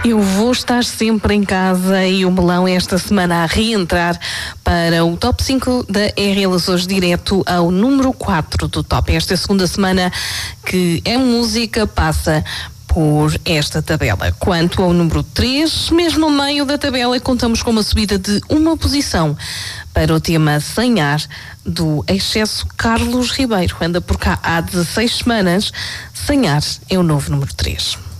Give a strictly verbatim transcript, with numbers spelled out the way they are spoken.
Eu vou estar sempre em casa e o Melão esta semana a reentrar para o top cinco da R L S hoje, direto ao número quatro do top. Esta segunda semana que a música passa por esta tabela. Quanto ao número três, mesmo no meio da tabela, contamos com uma subida de uma posição para o tema Sem Ar, do excesso Carlos Ribeiro. Anda por cá há dezesseis semanas. Sem Ar é o novo número três.